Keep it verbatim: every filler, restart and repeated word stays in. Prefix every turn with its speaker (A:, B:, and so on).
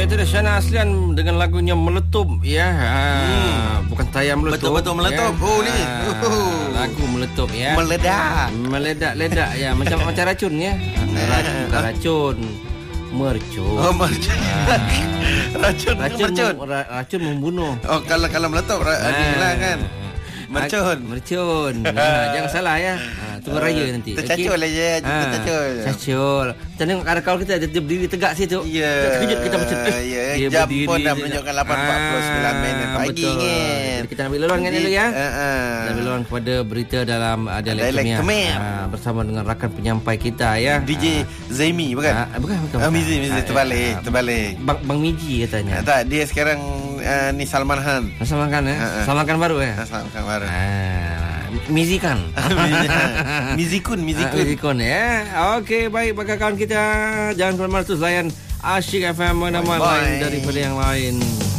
A: itu dia Shana Aslian dengan lagunya Meletup ya. Ha, hmm. Bukan tayar meletup.
B: Betul-betul meletup.
A: Ya.
B: Oh ni.
A: Uh, lagu meletup ya.
B: Meledak.
A: Meledak-ledak ya. Macam macam racun ya. Racun, bukan racun. Mercun.
B: Oh, mercun. Ha. racun,
A: racun,
B: mercun.
A: Ra, racun membunuh.
B: Oh, kalau kalau meletup ha. Inilah kan. Mercun.
A: Mercun. Ha, jangan salah ya. Ha, tunggu raya nanti.
B: Tercacul okay. aja, ha. tercacul.
A: Tercacul. Kita tengok kawan-kawan kita dia berdiri tegak situ.
B: Ya.
A: Terkejut kita macam eh.
B: Ya, jam pun dah menunjukkan lapan empat puluh sembilan minit pagi kan.
A: Jadi kita ambil laluan kan dulu ya. Ha.
B: Uh-uh.
A: Ambil laluan kepada berita dalam uh, dialek Kemeah. Ha, bersama dengan rakan penyampai kita ya.
B: D J ha. Zaimi bukan? Ha,
A: bukan bukan.
B: Oh, Mizi, Mizi terbalik, terbalik.
A: Bang Bang Miji katanya.
B: Ha, tak, dia sekarang uh, ni Salman Khan.
A: Salman Khan ya. Ha. Salman Khan baru ya.
B: Ha, Salman Khan baru.
A: Ha. Mizikan.
B: Mizikun, Mizikun.
A: Mizikun ya. Okey, baik bagi kawan kita. Jangan kemana-mana terus layan Asyik F M, mana-mana lain daripada yang lain.